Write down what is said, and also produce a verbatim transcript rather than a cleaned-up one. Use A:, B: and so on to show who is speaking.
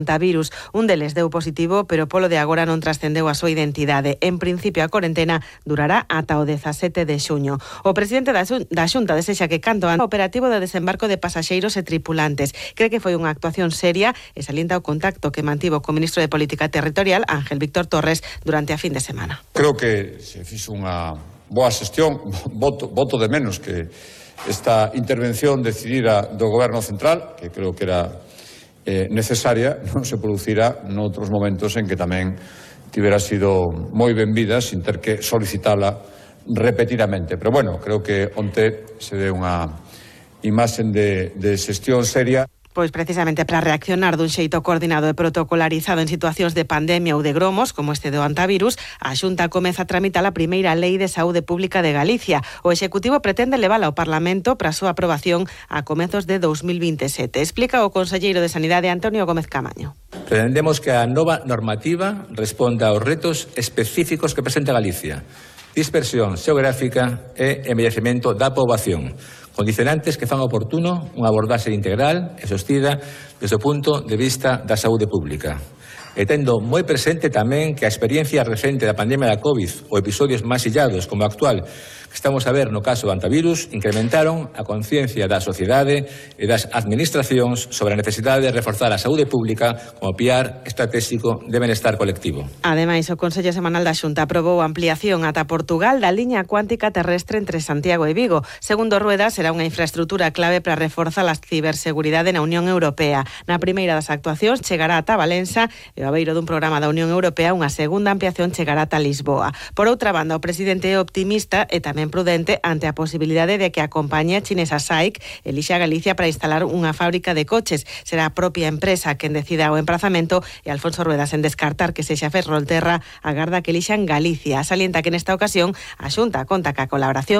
A: virus. Un deles deu positivo, pero polo de agora non trascendeu a súa identidade. En principio, a corentena durará ata o dezasete de xuño. O presidente da Xunta desexa que canto antes o operativo de desembarco de pasaxeiros e tripulantes. Cree que foi unha actuación seria e salienta o contacto que mantivo co ministro de Política Territorial, Ángel Víctor Torres, durante a fin de semana.
B: Creo que se fixo unha boa xestión, voto, voto de menos que esta intervención decidida do Goberno Central, que creo que era Eh, necesaria, non se producirá noutros momentos en que tamén tivera sido moi benvida sin ter que solicitala repetidamente. Pero bueno, creo que onte se deu unha imaxen de, de xestión seria.
A: Pois precisamente para reaccionar dun xeito coordinado e protocolarizado en situacións de pandemia ou de gromos, como este do antivirus, a Xunta comeza a tramitar a primeira Lei de Saúde Pública de Galicia. O Executivo pretende levala ao Parlamento para a súa aprobación a comezos de dos mil vinte e sete. Explica o conselleiro de Sanidade, Antonio Gómez Camaño.
C: Pretendemos que a nova normativa responda aos retos específicos que presenta Galicia: dispersión xeográfica e envellecemento da poboación, condicionantes que fan oportuno unha abordaxe integral e sostida desde o punto de vista da saúde pública. E tendo moi presente tamén que a experiencia recente da pandemia da COVID ou episodios máis illados como o actual que estamos a ver no caso do antivirus incrementaron a conciencia da sociedade e das administracións sobre a necesidade de reforzar a saúde pública como piar estratégico de benestar colectivo.
A: Ademais, o Consello Semanal da Xunta aprobou a ampliación ata Portugal da liña cuántica terrestre entre Santiago e Vigo. Segundo Rueda, será unha infraestrutura clave para reforzar a ciberseguridade na Unión Europea. Na primeira das actuacións chegará ata Valença e ao beiro dun programa da Unión Europea unha segunda ampliación chegará ata Lisboa. Por outra banda, o presidente é optimista e tamén prudente ante a posibilidade de que a compañía chinesa S A I C elixa Galicia para instalar unha fábrica de coches. Será a propia empresa quen decida o emprazamento e Alfonso Rueda, sen descartar que sexa Ferrolterra, agarda que elixan Galicia. Salienta que nesta ocasión a Xunta conta ca colaboración